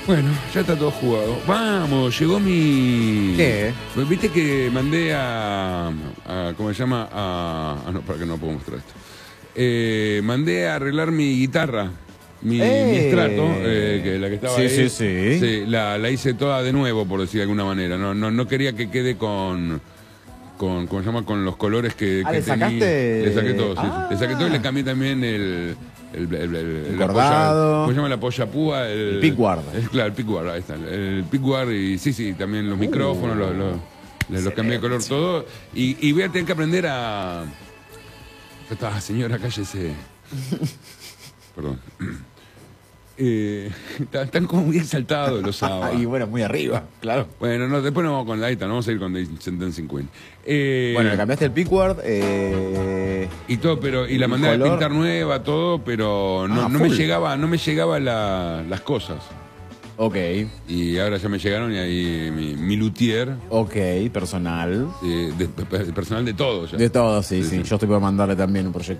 Bueno, ya está todo jugado. Vamos, llegó mi... ¿Qué? Viste que mandé ¿cómo se llama? No, para que no puedo mostrar esto. Mandé a arreglar mi guitarra. Mi Strato, que la que estaba ahí. Sí, la hice toda de nuevo, por decir de alguna manera. No quería que quede ¿cómo se llama? Con los colores que ¿le sacaste? Le saqué todo, sí. Le saqué todo y le cambié también el cordado. ¿cómo se llama? La apoyapúa. El pickguard. Claro, el pickguard, ahí está. El pickguard y sí, también los micrófonos, los cambié de color todo. Y voy a tener que aprender a... Señora, cállese. Perdón. Están como muy exaltados los sábados. Y bueno, muy arriba, claro. Bueno, después nos vamos con la no vamos a ir con Dancing Queen. Bueno, le cambiaste el pickguard. Y todo, y la mandé a pintar nueva, todo, pero no me llegaba las cosas. Ok. Y ahora ya me llegaron y ahí mi luthier. Ok, personal. Personal de todo ya. De todo, sí. Yo estoy por mandarle también un proyecto.